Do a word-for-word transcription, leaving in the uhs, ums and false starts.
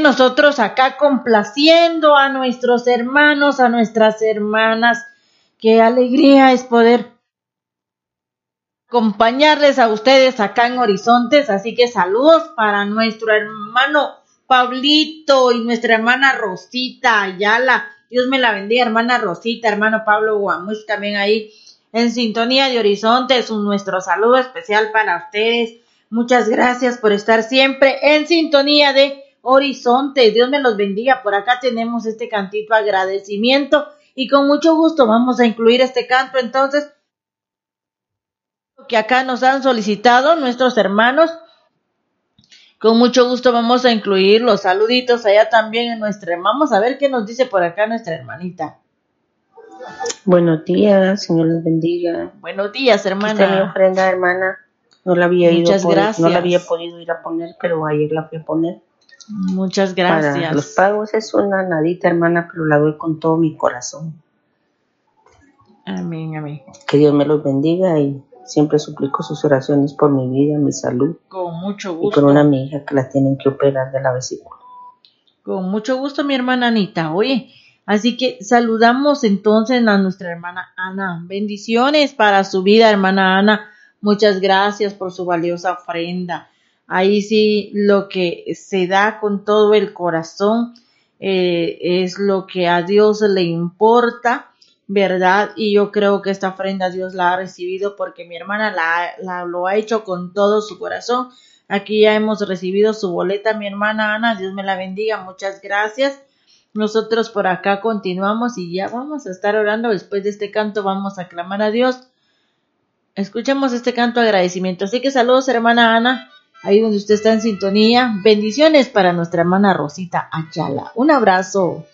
nosotros acá complaciendo a nuestros hermanos, a nuestras hermanas. Qué alegría es poder acompañarles a ustedes acá en Horizontes. Así que saludos para nuestro hermano Pablito y nuestra hermana Rosita Ayala. Dios me la bendiga, hermana Rosita, hermano Pablo Guamuch también ahí en sintonía de Horizontes. Un nuestro saludo especial para ustedes. Muchas gracias por estar siempre en sintonía de Horizontes. Dios me los bendiga. Por acá tenemos este cantito agradecimiento y con mucho gusto vamos a incluir este canto entonces que acá nos han solicitado nuestros hermanos. Con mucho gusto vamos a incluir los saluditos allá también en nuestra. Vamos a ver qué nos dice por acá nuestra hermanita. Buenos días, Señor les bendiga. Buenos días, hermana. Esta es mi ofrenda, hermana. No la había Muchas ido gracias. Poder, no la había podido ir a poner, pero ayer la fui a poner. Muchas gracias. Para los pagos es una nadita, hermana, pero la doy con todo mi corazón. Amén, amén. Que Dios me los bendiga y siempre suplico sus oraciones por mi vida, mi salud. Con mucho gusto. Y por una mi hija que la tienen que operar de la vesícula. Con mucho gusto, mi hermana Anita. Oye, así que saludamos entonces a nuestra hermana Ana. Bendiciones para su vida, hermana Ana. Muchas gracias por su valiosa ofrenda. Ahí sí, lo que se da con todo el corazón eh, es lo que a Dios le importa, ¿verdad? Y yo creo que esta ofrenda Dios la ha recibido porque mi hermana la, la lo ha hecho con todo su corazón. Aquí ya hemos recibido su boleta, mi hermana Ana. Dios me la bendiga. Muchas gracias. Nosotros por acá continuamos y ya vamos a estar orando. Después de este canto vamos a clamar a Dios. Escuchemos este canto de agradecimiento. Así que saludos, hermana Ana, ahí donde usted está en sintonía. Bendiciones para nuestra hermana Rosita Ayala. Un abrazo.